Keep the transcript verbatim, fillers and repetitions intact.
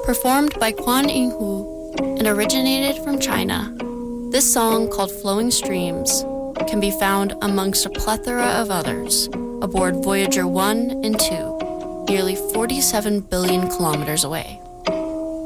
Performed by Kwan Yinghu and originated from China, this song called Flowing Streams can be found amongst a plethora of others aboard Voyager one and two, nearly forty-seven billion kilometers away.